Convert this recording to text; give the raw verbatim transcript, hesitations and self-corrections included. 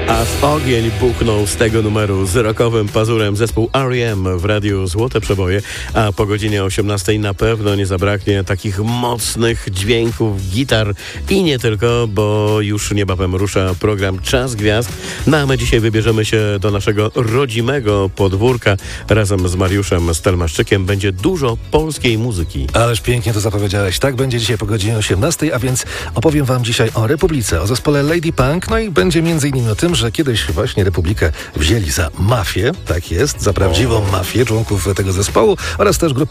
Aż ogień buchnął z tego numeru z rockowym pazurem zespół R E M w radiu Złote Przeboje, a po godzinie osiemnastej na pewno nie zabraknie takich mocnych dźwięków, gitar i nie tylko, bo już niebawem rusza program Czas Gwiazd. No a my dzisiaj wybierzemy się do naszego rodzimego podwórka. Razem z Mariuszem Stelmaszczykiem będzie dużo polskiej muzyki. Ależ pięknie to zapowiedziałeś. Tak będzie dzisiaj po godzinie osiemnastej, a więc opowiem wam dzisiaj o Republice, o zespole Lady Punk, no i będzie między innymi o tym, że kiedyś właśnie Republikę wzięli za mafię, tak jest, za prawdziwą mafię członków tego zespołu oraz też grupę